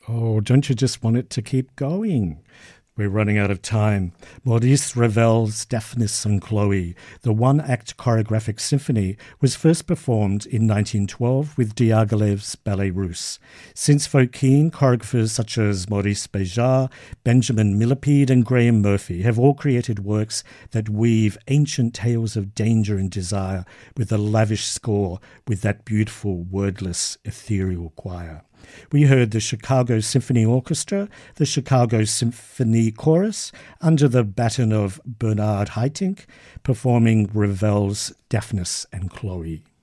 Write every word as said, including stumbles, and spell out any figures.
Oh, don't you just want it to keep going? We're running out of time. Maurice Ravel's Daphnis and Chloe, the one-act choreographic symphony, was first performed in nineteen twelve with Diaghilev's Ballet Russe. Since Fokine, choreographers such as Maurice Béjart, Benjamin Millepied and Graham Murphy have all created works that weave ancient tales of danger and desire with a lavish score with that beautiful, wordless, ethereal choir. We heard the Chicago Symphony Orchestra, the Chicago Symphony Chorus, under the baton of Bernard Haitink, performing Ravel's Daphnis and Chloe.